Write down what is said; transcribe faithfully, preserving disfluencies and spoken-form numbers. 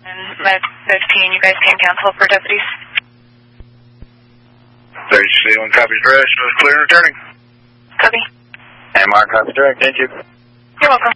Med fifteen, you guys can cancel for deputies. thirty-one copies direct, shows clear and returning. Copy. M R copy direct, thank you. You're welcome.